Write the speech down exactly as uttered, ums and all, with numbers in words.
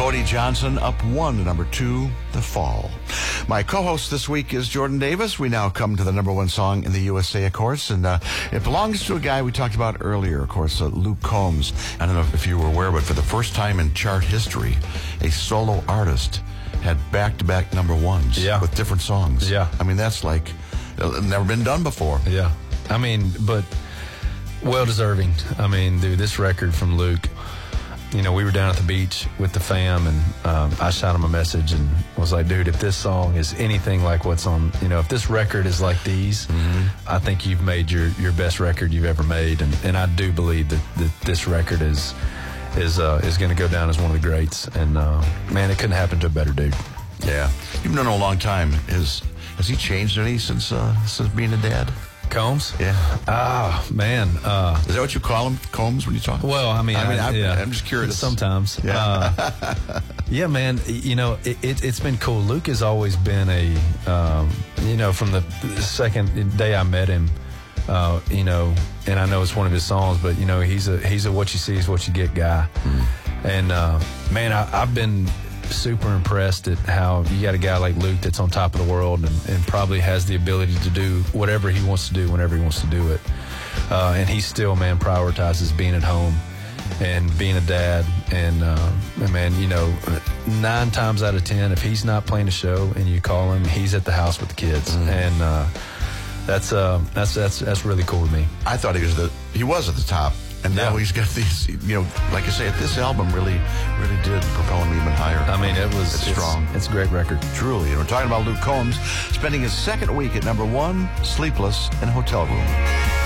Cody Johnson up one to number two, The Fall. My co-host this week is Jordan Davis. We now come to the number one song in the U S A, of course, and uh, it belongs to a guy we talked about earlier, of course, uh, Luke Combs. I don't know if you were aware, but for the first time in chart history, a solo artist had back-to-back number ones yeah. with different songs. Yeah. I mean, that's like, uh, never been done before. Yeah. I mean, but well-deserving. I mean, dude, this record from Luke, you know, we were down at the beach with the fam, and um, I shot him a message and was like, dude, if this song is anything like what's on, you know, if this record is like these, mm-hmm. I think you've made your, your best record you've ever made. And, and I do believe that, that this record is is uh, is going to go down as one of the greats. And, uh, man, it couldn't happen to a better dude. Yeah. You've known him a long time. Is, has he changed any since, uh, since being a dad? Combs? Yeah. Ah, man. Uh, Is that what you call him, Combs, when you talk? Well, I mean, I mean, I, I'm, yeah. I'm just curious. Sometimes. Yeah. Uh, yeah, man. You know, it, it, it's been cool. Luke has always been a, um, you know, from the second day I met him, uh, you know, and I know it's one of his songs, but, you know, he's a he's a what you see is what you get guy. Mm. And, uh, man, I, I've been super impressed at how you got a guy like Luke that's on top of the world and, and probably has the ability to do whatever he wants to do whenever he wants to do it. Uh, and he still, man, prioritizes being at home and being a dad. And, uh, and, man, you know, nine times out of ten, if he's not playing a show and you call him, he's at the house with the kids. Mm. And uh, that's, uh, that's that's that's really cool to me. I thought he was the he was at the top. And now yeah. he's got these, you know, like I say, this album really, really did propel him even higher. I mean, it was it's strong. It's a great record. Truly. And we're talking about Luke Combs spending his second week at number one, Sleepless in a Hotel Room.